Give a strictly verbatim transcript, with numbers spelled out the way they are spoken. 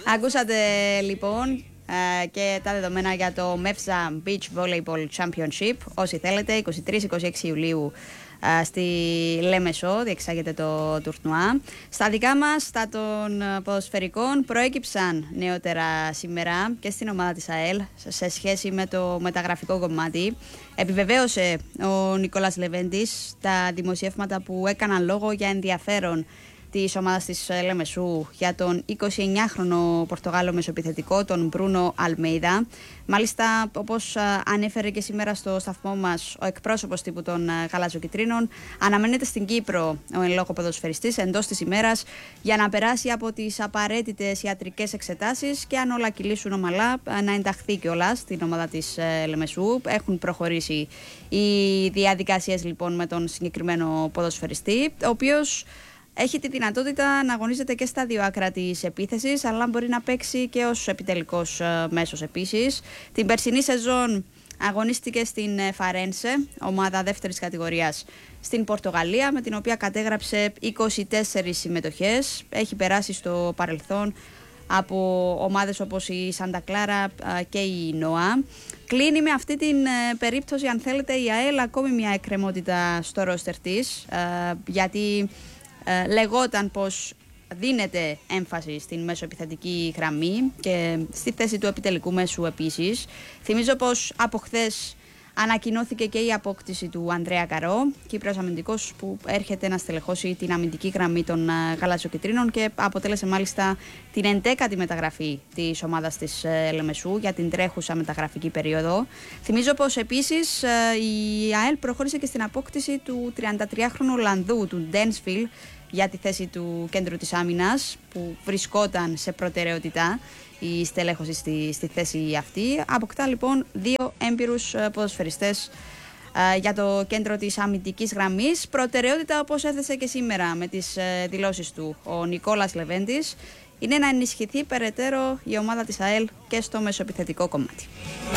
Ακούσατε λοιπόν και τα δεδομένα για το Mevza Beach Volleyball Championship. Όσοι θέλετε, είκοσι τρεις είκοσι έξι Ιουλίου στη Λέμεσο διεξάγεται το τουρνουά. Στα δικά μας, στα των ποδοσφαιρικών, προέκυψαν νεότερα σήμερα και στην ομάδα της ΑΕΛ σε σχέση με το μεταγραφικό κομμάτι. Επιβεβαίωσε ο Νικόλας Λεβέντης τα δημοσιεύματα που έκαναν λόγο για ενδιαφέρον της ομάδας της Λέμεσου για τον εικοσιεννιάχρονο Πορτογάλο μεσοεπιθετικό, τον Μπρούνο Αλμέιδα. Μάλιστα, όπως ανέφερε και σήμερα στο σταθμό μας ο εκπρόσωπος τύπου των Γαλαζοκιτρίνων, αναμένεται στην Κύπρο ο εν λόγω ποδοσφαιριστής εντός της ημέρας για να περάσει από τις απαραίτητες ιατρικές εξετάσεις και αν όλα κυλήσουν ομαλά να ενταχθεί κιόλας στην ομάδα της Λεμεσού. Έχουν προχωρήσει οι διαδικασίες λοιπόν με τον συγκεκριμένο ποδοσφαιριστή, ο οποίος έχει τη δυνατότητα να αγωνίζεται και στα δύο άκρα της επίθεσης, αλλά μπορεί να παίξει και ως επιτελικός μέσος επίσης. Την περσινή σεζόν αγωνίστηκε στην Φαρένσε, ομάδα δεύτερης κατηγορίας στην Πορτογαλία, με την οποία κατέγραψε είκοσι τέσσερις συμμετοχές. Έχει περάσει στο παρελθόν από ομάδες όπως η Σάντα Κλάρα και η Νοά. Κλείνει με αυτή την περίπτωση, αν θέλετε, η ΑΕΛ ακόμη μια εκκρεμότητα στο ρόστερ της, γιατί Ε, λεγόταν πως δίνεται έμφαση στην μεσοεπιθετική γραμμή και στη θέση του επιτελικού μέσου επίσης. Θυμίζω πως από χθες ανακοινώθηκε και η απόκτηση του Ανδρέα Καρό, Κύπρος αμυντικός που έρχεται να στελεχώσει την αμυντική γραμμή των Γαλαζοκιτρίνων και αποτέλεσε μάλιστα την εντέκατη μεταγραφή της ομάδας της Λεμεσού για την τρέχουσα μεταγραφική περίοδο. Θυμίζω πως επίσης η ΑΕΛ προχώρησε και στην απόκτηση του τριαντατριάχρονου Ολλανδού, του Ντένσβιλ, για τη θέση του κέντρου της άμυνας που βρισκόταν σε προτεραιότητα η στελέχωση στη, στη θέση αυτή. Αποκτά λοιπόν δύο έμπειρους ποδοσφαιριστές uh, για το κέντρο της αμυντικής γραμμής. Προτεραιότητα, όπως έθεσε και σήμερα με τις uh, δηλώσεις του ο Νικόλας Λεβέντης, είναι να ενισχυθεί περαιτέρω η ομάδα της ΑΕΛ και στο μεσοεπιθετικό κομμάτι.